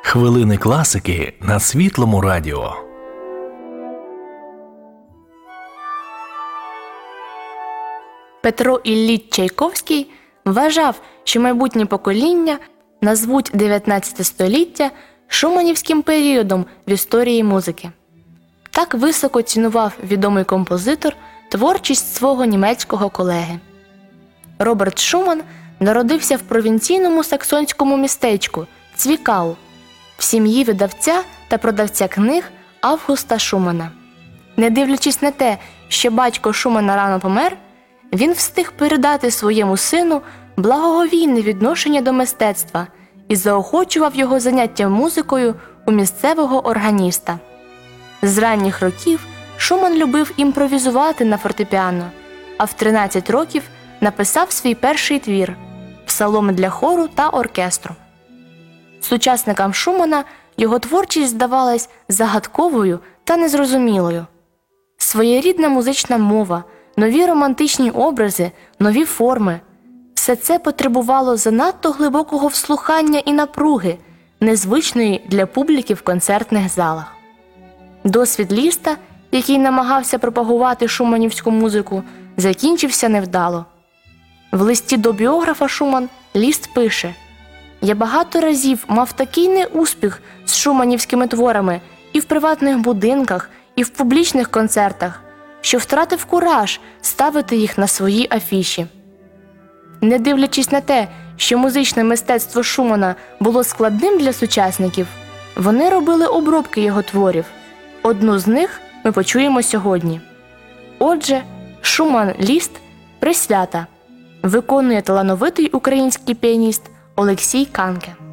Хвилини класики на Світлому радіо. Петро Ілліч Чайковський вважав, що майбутнє покоління назвуть 19 століття шуманівським періодом в історії музики. Так високо цінував відомий композитор творчість свого німецького колеги. Роберт Шуман народився в провінційному саксонському містечку Цвікау в сім'ї видавця та продавця книг Августа Шумана. Не дивлячись на те, що батько Шумана рано помер, він встиг передати своєму сину благоговійне відношення до мистецтва і заохочував його заняття музикою у місцевого органіста. З ранніх років Шуман любив імпровізувати на фортепіано, а в 13 років написав свій перший твір – «Псалом для хору та оркестру». Сучасникам Шумана його творчість здавалась загадковою та незрозумілою. Своєрідна музична мова, нові романтичні образи, нові форми – все це потребувало занадто глибокого вслухання і напруги, незвичної для публіки в концертних залах. Досвід Ліста, який намагався пропагувати шуманівську музику, закінчився невдало. В листі до біографа Шуман Ліст пише: «Я багато разів мав такий неуспіх з шуманівськими творами і в приватних будинках, і в публічних концертах, що втратив кураж ставити їх на своїй афіші». Не дивлячись на те, що музичне мистецтво Шумана було складним для сучасників, вони робили обробки його творів. Одну з них ми почуємо сьогодні. Отже, Шуман Ліст «Присвята» виконує талановитий український піаніст Олексій Канке.